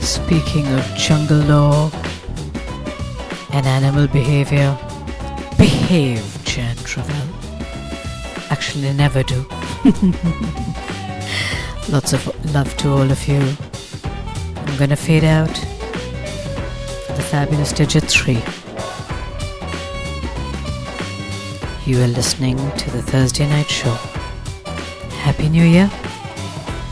Speaking of jungle law and animal behavior, behave, Jan Travell. Actually, never do. Lots of love to all of you. I'm gonna fade out for the fabulous digit 3. You are listening to the Thursday Night Show. Happy New Year.